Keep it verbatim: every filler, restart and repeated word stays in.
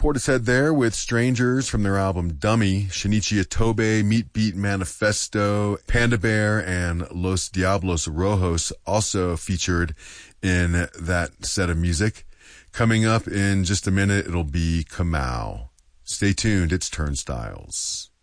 Portishead there with Strangers from their album Dummy. Shinichi Itobe, Meat Beat Manifesto, Panda Bear, and Los Diablos Rojos also featured in that set of music. Coming up in just a minute, it'll be Kamau. Stay tuned, it's Turnstiles.